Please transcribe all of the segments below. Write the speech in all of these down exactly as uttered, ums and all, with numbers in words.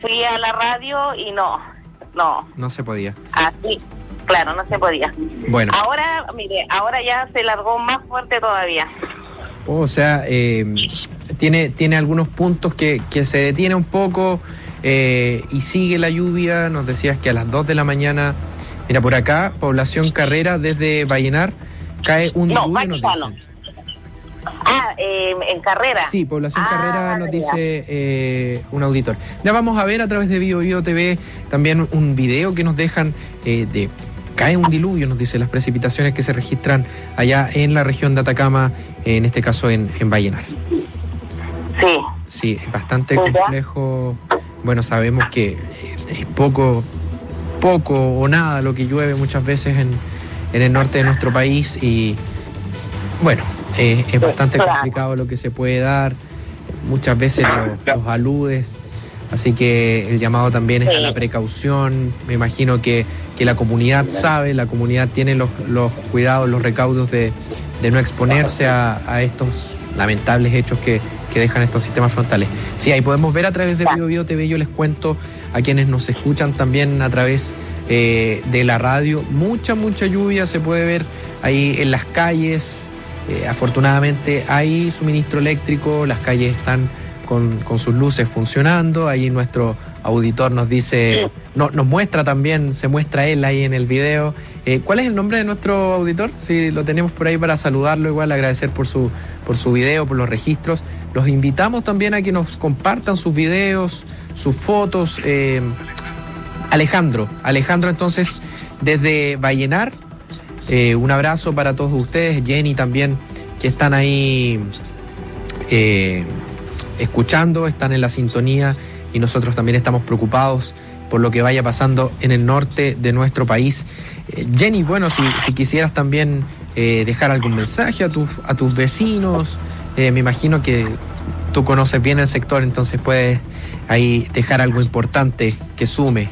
fui a la radio y no, no. No se podía. Así, claro, no se podía. Bueno. Ahora, mire, ahora ya se largó más fuerte todavía. O sea, eh, tiene, tiene algunos puntos que, que se detiene un poco eh, y sigue la lluvia. Nos decías que a las dos de la mañana, mira, por acá, población Carrera desde Vallenar, cae un diluvio, no, nos dicen. Ah, eh, en Carrera. Sí, población ah, Carrera nos ya. dice eh, un auditor. Ya vamos a ver a través de Bio Bio T V también un video que nos dejan eh, de... Cae un diluvio, nos dice, las precipitaciones que se registran allá en la región de Atacama, en este caso en, en Vallenar. Sí. Sí, es bastante complejo. Bueno, sabemos que es poco, poco o nada lo que llueve muchas veces en, en el norte de nuestro país y, bueno, eh, es bastante complicado lo que se puede dar. Muchas veces lo, los aludes. Así que el llamado también es a la precaución. Me imagino que, que la comunidad sabe, la comunidad tiene los, los cuidados, los recaudos de, de no exponerse a, a estos lamentables hechos que, que dejan estos sistemas frontales. Sí, ahí podemos ver a través de Bio Bio T V, yo les cuento a quienes nos escuchan también a través eh, de la radio, mucha, mucha lluvia se puede ver ahí en las calles. Eh, afortunadamente hay suministro eléctrico, las calles están Con, con sus luces funcionando. Ahí nuestro auditor nos dice, no, nos muestra también, se muestra él ahí en el video. Eh, ¿Cuál es el nombre de nuestro auditor? Si lo tenemos por ahí para saludarlo, igual agradecer por su, por su video, por los registros. Los invitamos también a que nos compartan sus videos, sus fotos. Eh, Alejandro, Alejandro entonces desde Vallenar, eh, un abrazo para todos ustedes, Jenny también, que están ahí eh, escuchando, están en la sintonía y nosotros también estamos preocupados por lo que vaya pasando en el norte de nuestro país. Eh, Jenny, bueno, si, si quisieras también eh, dejar algún mensaje a tus, a tus vecinos, eh, me imagino que tú conoces bien el sector, entonces puedes ahí dejar algo importante que sume.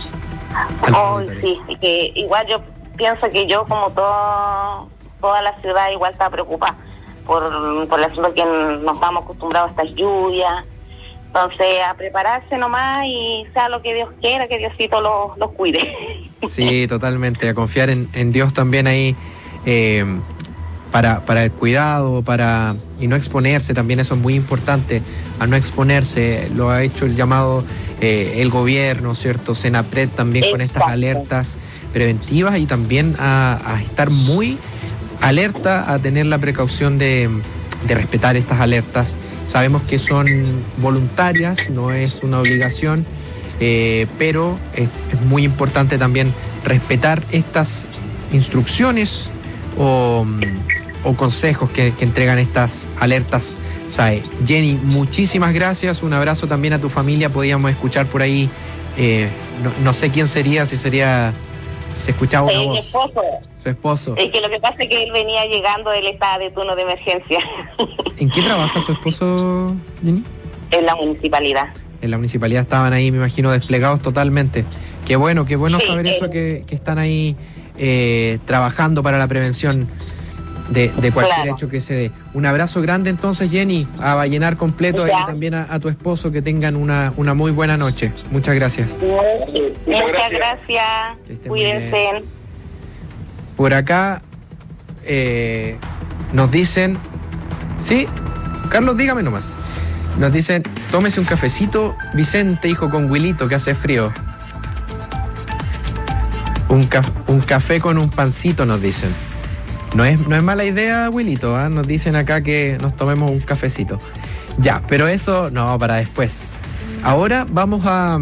Oh, sí, que igual yo pienso que yo, como todo, toda la ciudad, igual está preocupada por, por el asunto que nos vamos acostumbrados a estas lluvias. Entonces, a prepararse nomás y sea lo que Dios quiera, que Diosito los, los cuide. Sí, totalmente, a confiar en, en Dios también ahí eh, para, para el cuidado, para y no exponerse, también eso es muy importante, a no exponerse, lo ha hecho el llamado eh, el gobierno, ¿cierto? Senapred también. Exacto. Con estas alertas preventivas y también a, a estar muy alerta, a tener la precaución de, de respetar estas alertas. Sabemos que son voluntarias, no es una obligación, eh, pero es, es muy importante también respetar estas instrucciones o, o consejos que, que entregan estas alertas S A E. Jenny, muchísimas gracias, un abrazo también a tu familia. Podíamos escuchar por ahí, eh, no, no sé quién sería, si sería, se escuchaba una sí, voz. Mi esposo. Su esposo. Es que lo que pasa es que él venía llegando, él estaba de turno de emergencia. ¿En qué trabaja su esposo, Jenny? En la municipalidad. En la municipalidad estaban ahí, me imagino, desplegados totalmente. Qué bueno, qué bueno sí, saber eh, eso, que, que están ahí eh, trabajando para la prevención de, de cualquier claro. hecho que se dé. Un abrazo grande entonces, Jenny, a Vallenar completo y también a, a tu esposo, que tengan una, una muy buena noche. Muchas gracias. Muchas, Muchas gracias, cuídense. Por acá eh, nos dicen, sí, Carlos, dígame nomás. Nos dicen, tómese un cafecito, Vicente, hijo, con Wilito, que hace frío. Un, caf- un café con un pancito, nos dicen. No es, no es mala idea, Wilito, ¿eh? Nos dicen acá que nos tomemos un cafecito. Ya, pero eso, no, para después. Ahora vamos a,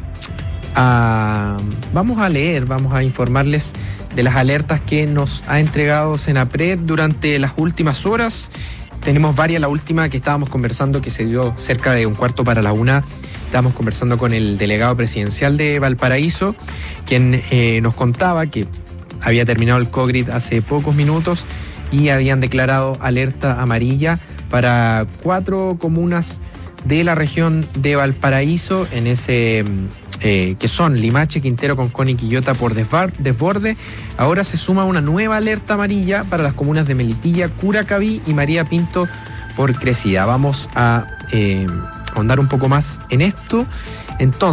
a, vamos a leer, vamos a informarles de las alertas que nos ha entregado Senapred durante las últimas horas. Tenemos varias, la última que estábamos conversando, que se dio cerca de un cuarto para la una. Estábamos conversando con el delegado presidencial de Valparaíso, quien eh, nos contaba que había terminado el COVID hace pocos minutos y habían declarado alerta amarilla para cuatro comunas de la región de Valparaíso, en ese eh, que son Limache, Quintero, Concón y Quillota por desbar, desborde. Ahora se suma una nueva alerta amarilla para las comunas de Melipilla, Curacaví y María Pinto por crecida. Vamos a eh, ahondar un poco más en esto. Entonces,